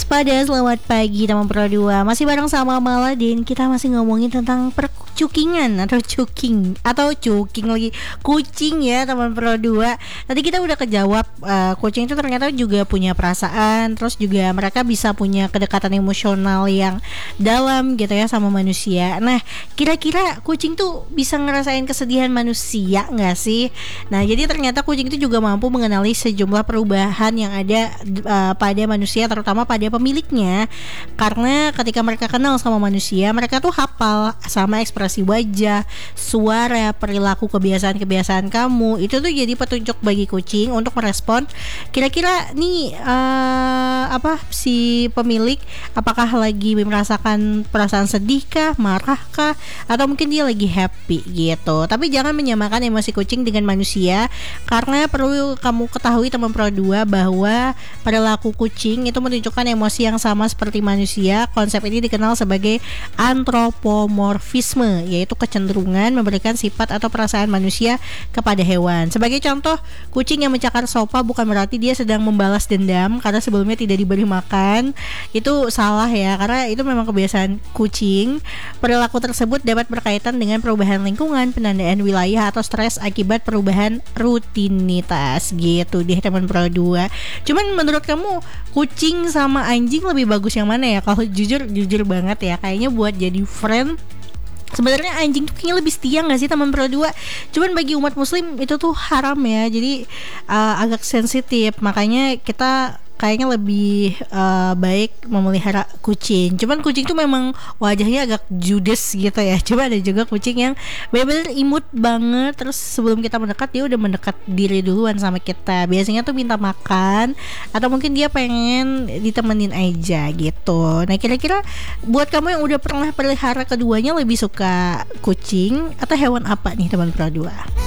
waspada, selamat pagi teman Pro 2. Masih bareng sama Maladin. Kita masih ngomongin tentang percukingan atau cuking lagi kucing ya teman Pro 2. Tadi kita udah kejawab, kucing itu ternyata juga punya perasaan, terus juga mereka bisa punya kedekatan emosional yang dalam gitu ya sama manusia. Nah, kira-kira kucing tuh bisa ngerasain kesedihan manusia nggak sih? Nah, jadi ternyata kucing itu juga mampu mengenali sejumlah perubahan yang ada pada manusia, terutama pada pemiliknya. Karena ketika mereka kenal sama manusia, mereka tuh hafal sama ekspresi wajah, suara, perilaku, kebiasaan-kebiasaan kamu. Itu tuh jadi petunjuk bagi kucing untuk merespon kira-kira nih si pemilik apakah lagi merasakan perasaan sedih kah, marah kah, atau mungkin dia lagi happy gitu. Tapi jangan menyamakan emosi kucing dengan manusia, karena perlu kamu ketahui teman Pro 2 bahwa perilaku kucing itu menunjukkan emosi yang sama seperti manusia. Konsep ini dikenal sebagai antropomorfisme, yaitu kecenderungan memberikan sifat atau perasaan manusia kepada hewan. Sebagai contoh, kucing yang mencakar sofa bukan berarti dia sedang membalas dendam karena sebelumnya tidak diberi makan. Itu salah ya, karena itu memang kebiasaan kucing. Perilaku tersebut dapat berkaitan dengan perubahan lingkungan, penandaan wilayah, atau stres akibat perubahan rutinitas gitu deh teman Pro 2. Cuman menurut kamu kucing sama anjing lebih bagus yang mana ya? Kalau jujur banget ya, kayaknya buat jadi friend sebenarnya anjing tuh kayaknya lebih setia gak sih teman Pro 2? Cuman bagi umat muslim itu tuh haram ya, jadi agak sensitif. Makanya kita kayaknya lebih baik memelihara kucing. Cuman kucing tuh memang wajahnya agak judes gitu ya. Coba ada juga kucing yang benar-benar imut banget, terus sebelum kita mendekat dia udah mendekat diri duluan sama kita. Biasanya tuh minta makan, atau mungkin dia pengen ditemenin aja gitu. Nah, kira-kira buat kamu yang udah pernah pelihara keduanya, lebih suka kucing atau hewan apa nih teman Pro 2?